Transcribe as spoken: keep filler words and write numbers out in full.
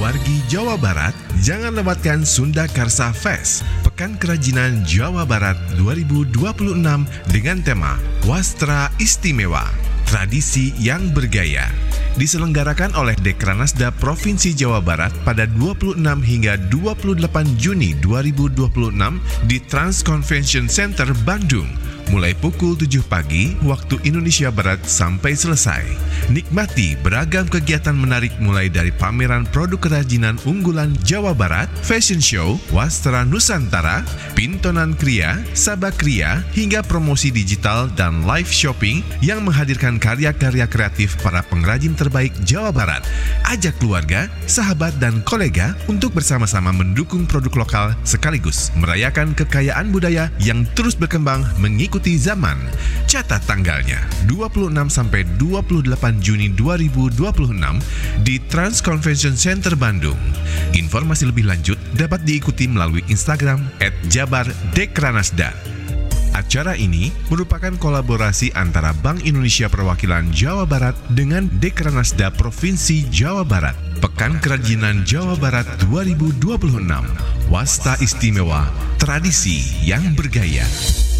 Wargi Jawa Barat, jangan lewatkan Sunda Karsa Fest, Pekan Kerajinan Jawa Barat dua ribu dua puluh enam dengan tema Wastra Istimewa, Tradisi yang Bergaya. Diselenggarakan oleh Dekranasda Provinsi Jawa Barat pada dua puluh enam hingga dua puluh delapan Juni dua ribu dua puluh enam di Trans Convention Center Bandung, mulai pukul tujuh pagi waktu Indonesia Barat sampai selesai. Nikmati beragam kegiatan menarik mulai dari pameran produk kerajinan unggulan Jawa Barat, fashion show, wastra Nusantara, pintonan kria, sabak kria, hingga promosi digital dan live shopping yang menghadirkan karya-karya kreatif para pengrajin terbaik Jawa Barat. Ajak keluarga, sahabat, dan kolega untuk bersama-sama mendukung produk lokal sekaligus merayakan kekayaan budaya yang terus berkembang mengikuti zaman. Catat tanggalnya, dua puluh enam sampai dua puluh delapan Juni dua ribu dua puluh enam di Trans Convention Center Bandung. Informasi lebih lanjut dapat diikuti melalui Instagram et jabar dekranasda. Acara ini merupakan kolaborasi antara Bank Indonesia Perwakilan Jawa Barat dengan Dekranasda Provinsi Jawa Barat. Pekan Kerajinan Jawa Barat dua ribu dua puluh enam, Wastra Istimewa, Tradisi yang Bergaya.